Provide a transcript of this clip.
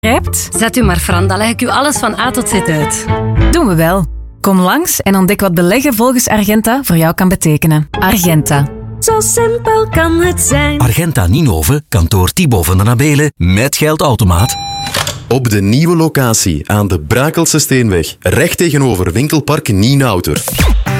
Grijpt? Zet u maar, Fran, dan leg ik u alles van A tot Z uit. Doen we wel. Kom langs en ontdek wat beleggen volgens Argenta voor jou kan betekenen. Argenta. Zo simpel kan het zijn. Argenta Ninove, kantoor Thibaut van den Abelen, met geldautomaat. Op de nieuwe locatie aan de Brakelse Steenweg, recht tegenover winkelpark Nienouter.